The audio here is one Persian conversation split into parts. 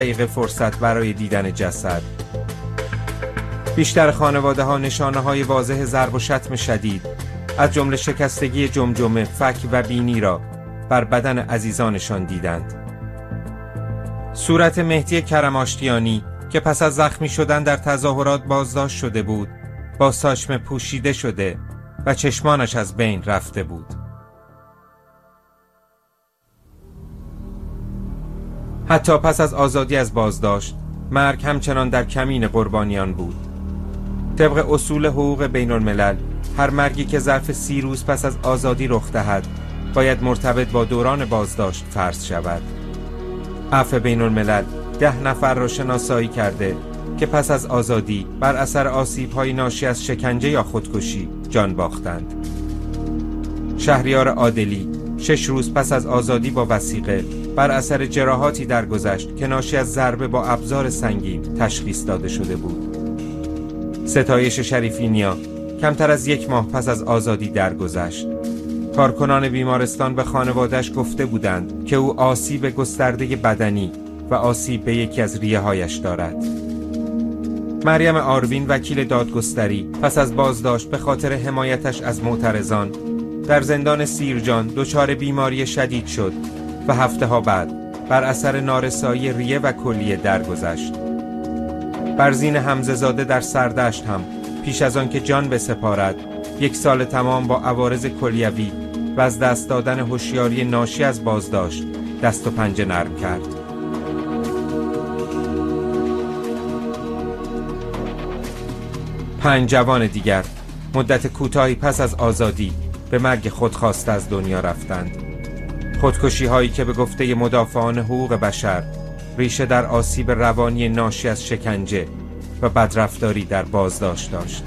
دقیقه فرصت برای دیدن جسد. بیشتر خانواده ها نشانه های واضح ضرب و شتم شدید از جمله شکستگی جمجمه، فک و بینی را بر بدن عزیزانشان دیدند. صورت مهدی کرم آشتیانی که پس از زخمی شدن در تظاهرات بازداشت شده بود، با ساچمه پوشیده شده و چشمانش از بین رفته بود. حتی پس از آزادی از بازداشت، مرگ همچنان در کمین قربانیان بود. طبق اصول حقوق بین الملل، هر مرگی که ظرف 30 روز پس از آزادی رخ دهد، باید مرتبط با دوران بازداشت فرض شود. عفو بین الملل 10 نفر را شناسایی کرده که پس از آزادی بر اثر آسیب‌های ناشی از شکنجه یا خودکشی جان باختند. شهریار عادلی 6 روز پس از آزادی با وثیقه بر اثر جراحاتی درگذشت که ناشی از ضربه با ابزار سنگین تشخیص داده شده بود. ستایش شریفی نیا کمتر از 1 ماه پس از آزادی درگذشت. کارکنان بیمارستان به خانواده‌اش گفته بودند که او آسیب گسترده بدنی و آسیب به یکی از ریه‌هایش دارد. مریم آروین وکیل دادگستری پس از بازداشت به خاطر حمایتش از معترضان در زندان سیرجان دچار بیماری شدید شد و هفته‌ها بعد بر اثر نارسایی ریه و کلیه درگذشت. برزین حمزه زاده در سردشت هم پیش از آن که جان بسپارد 1 سال تمام با عوارض کلیوی و از دست دادن هوشیاری ناشی از بازداشت دست و پنجه نرم کرد. پنج جوان دیگر مدت کوتاهی پس از آزادی به مرگ خودخواسته از دنیا رفتند. خودکشی هایی که به گفته مدافعان حقوق بشر ریشه در آسیب روانی ناشی از شکنجه و بدرفتاری در بازداشت داشت.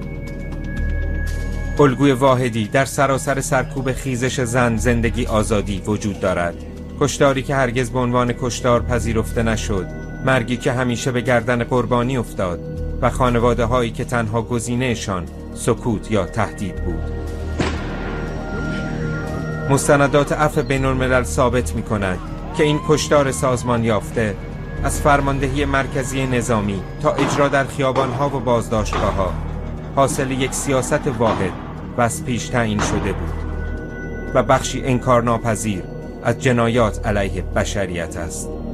الگوی واحدی در سراسر سرکوب خیزش زن زندگی آزادی وجود دارد. کشتاری که هرگز به عنوان کشتار پذیرفته نشد، مرگی که همیشه به گردن قربانی افتاد و خانواده هایی که تنها گزینه‌شان سکوت یا تهدید بود. مستندات عفو بین الملل ثابت می کنند که این کشتار سازمان یافته از فرماندهی مرکزی نظامی تا اجرا در خیابانها و بازداشتگاه‌ها حاصل یک سیاست واحد و از پیش تعیین شده بود و بخشی انکارناپذیر از جنایات علیه بشریت است.